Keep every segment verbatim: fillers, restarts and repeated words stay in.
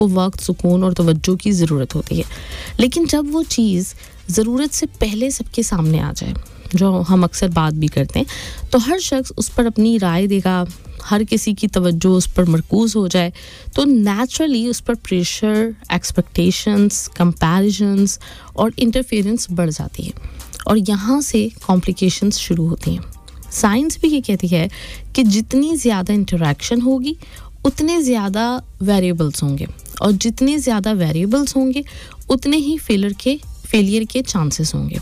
को वक्त, सुकून और तवज्जो की ज़रूरत होती है, लेकिन जब वो चीज़ ज़रूरत से पहले सबके सामने आ जाए, जो हम अक्सर बात भी करते हैं, तो हर शख्स उस पर अपनी राय देगा, हर किसी की तवज्जो उस पर मरकूज़ हो जाए, तो नेचुरली उस पर प्रेशर, एक्सपेक्टेशंस, कंपैरिजंस और इंटरफेरेंस बढ़ जाती है और यहाँ से कॉम्प्लिकेशंस शुरू होती हैं। साइंस भी ये कहती है कि जितनी ज़्यादा इंटरेक्शन होगी उतने ज़्यादा वेरिएबल्स होंगे और जितने ज़्यादा वेरिएबल्स होंगे उतने ही फेलियर के फेलियर के चांसेस होंगे।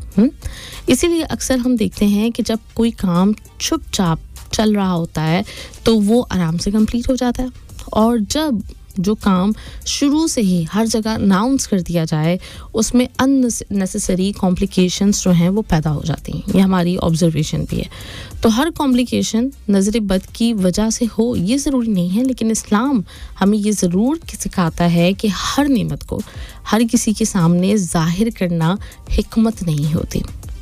इसीलिए अक्सर हम देखते हैं कि जब कोई काम चुपचाप चल रहा होता है तो वो आराम से कंप्लीट हो जाता है, और जब जो काम शुरू से ही हर जगह अनाउंस कर दिया जाए उसमें अननेसेसरी कॉम्प्लिकेशंस जो हैं वो पैदा हो जाती हैं। ये हमारी ऑब्जर्वेशन भी है। तो हर कॉम्प्लिकेशन नज़र बद की वजह से हो ये ज़रूरी नहीं है, लेकिन इस्लाम हमें ये ज़रूर सिखाता है कि हर नेमत को हर किसी के सामने ज़ाहिर करना हिकमत नहीं होती।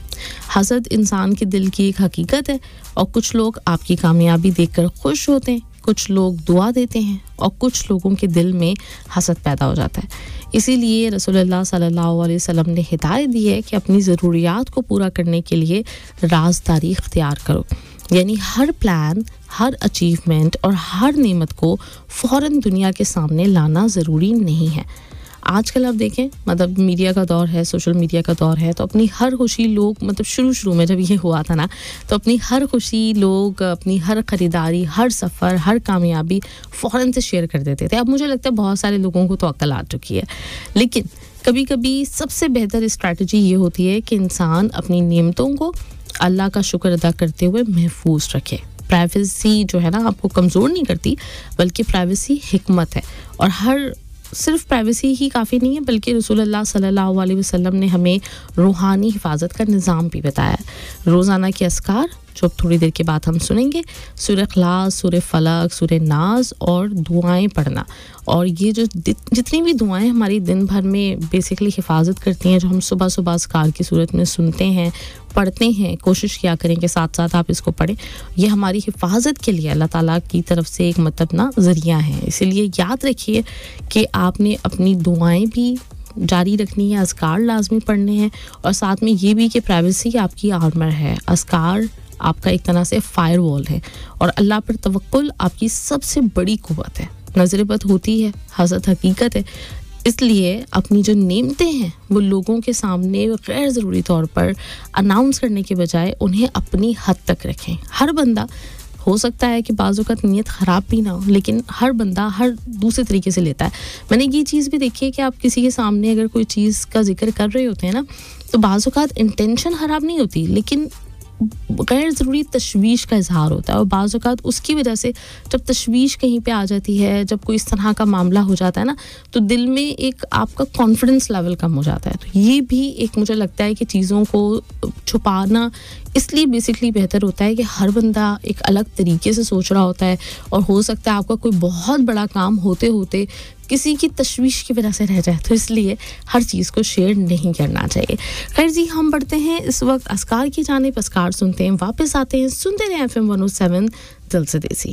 हसद इंसान के दिल की एक हकीकत है, और कुछ लोग आपकी कामयाबी देखकर खुश होते हैं, कुछ लोग दुआ देते हैं और कुछ लोगों के दिल में हसद पैदा हो जाता है। इसीलिए रसूलुल्लाह सल्लल्लाहु अलैहि वसल्लम ने हिदायत दी है कि अपनी ज़रूरियात को पूरा करने के लिए राज़दारी इख्तियार करो, यानी हर प्लान, हर अचीवमेंट और हर नेमत को फ़ौरन दुनिया के सामने लाना ज़रूरी नहीं है। आजकल आप देखें, मतलब मीडिया का दौर है, सोशल मीडिया का दौर है, तो अपनी हर खुशी लोग, मतलब शुरू शुरू में जब ये हुआ था ना, तो अपनी हर खुशी लोग, अपनी हर ख़रीदारी, हर सफ़र, हर कामयाबी फ़ौरन से शेयर कर देते थे। अब मुझे लगता है बहुत सारे लोगों को तो अक्ल आ चुकी है, लेकिन कभी कभी सबसे बेहतर स्ट्रैटेजी ये होती है कि इंसान अपनी नेमतों को अल्लाह का शुक्र अदा करते हुए महफूज रखे। प्राइवेसी जो है ना आपको कमज़ोर नहीं करती, बल्कि प्राइवेसी हिकमत है, और हर सिर्फ प्राइवेसी ही काफ़ी नहीं है, बल्कि रसूलुल्लाह सल्लल्लाहु अलैहि वसल्लम ने हमें रूहानी हिफाजत का निज़ाम भी बताया। रोज़ाना के अस्कार जो अब थोड़ी देर के बाद हम सुनेंगे, सूरह इखलास, सूरह फलक, सूरह नाज और दुआएं पढ़ना, और ये जो जितनी भी दुआएं हमारी दिन भर में बेसिकली हिफाजत करती हैं, जो हम सुबह सुबह अस्कार की सूरत में सुनते हैं, पढ़ते हैं, कोशिश किया करें कि साथ साथ आप इसको पढ़ें। ये हमारी हिफाजत के लिए अल्लाह ताला की तरफ से एक मतलब ना ज़रिया है। इसलिए याद रखिए कि आपने अपनी दुआएं भी जारी रखनी है, अस्कार लाजमी पढ़ने हैं, और साथ में ये भी कि प्राइवेसी आपकी आर्मर है, अस्कार आपका एक तरह से फायर वॉल है, और अल्लाह पर तवक्कुल आपकी सबसे बड़ी कुव्वत है। नज़र बद होती है, हसद हकीकत है, इसलिए अपनी जो नेमतें हैं वो लोगों के सामने गैर ज़रूरी तौर पर अनाउंस करने के बजाय उन्हें अपनी हद तक रखें। हर बंदा, हो सकता है कि बाज़ औक़ात नीयत ख़राब भी ना हो, लेकिन हर बंदा हर दूसरे तरीके से लेता है। मैंने ये चीज़ भी देखी है कि आप किसी के सामने अगर कोई चीज़ का जिक्र कर रहे होते हैं ना, तो बाज़ औक़ात इंटेंशन ख़राब नहीं होती, लेकिन गैर ज़रूरी तशवीश का इजहार होता है, और बाज़ औक़ात उसकी वजह से जब तशवीश कहीं पे आ जाती है, जब कोई इस तरह का मामला हो जाता है ना, तो दिल में एक आपका कॉन्फिडेंस लेवल कम हो जाता है। तो ये भी एक मुझे लगता है कि चीज़ों को छुपाना इसलिए बेसिकली बेहतर होता है कि हर बंदा एक अलग तरीके से सोच रहा होता है, और हो सकता है आपका कोई बहुत बड़ा काम होते होते किसी की तशवीश की वजह से रह जाए, तो इसलिए हर चीज़ को शेयर नहीं करना चाहिए। खैर जी, हम बढ़ते हैं इस वक्त अस्कार की जानिब, अस्कार सुनते हैं, वापस आते हैं, सुनते रहे F M one O seven दिल से देसी।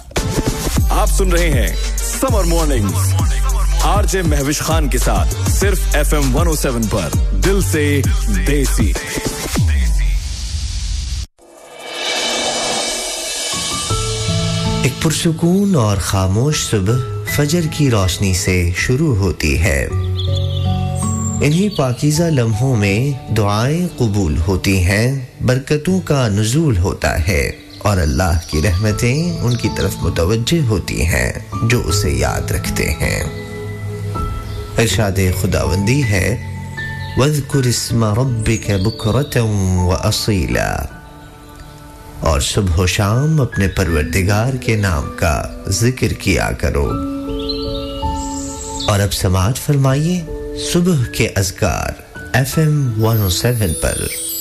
आप सुन रहे हैं summer mornings RJ Mahwish Khan के साथ, सिर्फ F M one O seven पर, दिल से देसी। एक पुरसुकून और खामोश सुबह फजर की रोशनी से शुरू होती है। इन्हीं पाकीज़ा लम्हों में दुआएं कबूल होती हैं, बरकतों का नुज़ूल होता है, और अल्लाह की रहमतें उनकी तरफ मुतवज्जह होती हैं जो उसे याद रखते हैं। इरशाद खुदावंदी है, वज़कुर इस्म रब्बिक बुकरतन व असीला, और सुबह शाम अपने परवरदिगार के नाम का जिक्र किया करो। और अब समाअत फरमाइए सुबह के अज़कार F M one O seven पर।